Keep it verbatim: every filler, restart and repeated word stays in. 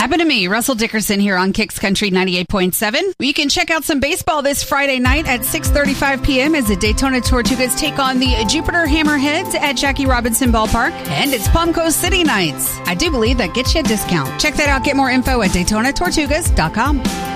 Happened to me, Russell Dickerson here on Kicks Country ninety-eight point seven. You can check out some baseball this Friday night at six thirty-five p.m. as the Daytona Tortugas take on the Jupiter Hammerheads at Jackie Robinson Ballpark. And it's Palm Coast City Nights. I do believe that gets you a discount. Check that out. Get more info at Daytona Tortugas dot com.